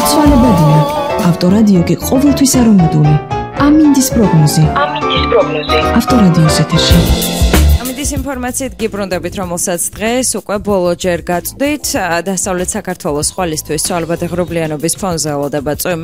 ცვალებადია. ავტორადიო კი ყოველთვის არომატული. ამინდის პროგნოზი. ავტორადიოს ეთერში. ამის ინფორმაციით გიბრუნდებით, რომელსაც დღეს უკვე ბოლო ჯერ გაწვდით. დასავლეთ საქართველოს ხვალისთვის ცვალებადი ღრუბლიანობის ფონზე ელოდება წვიმა.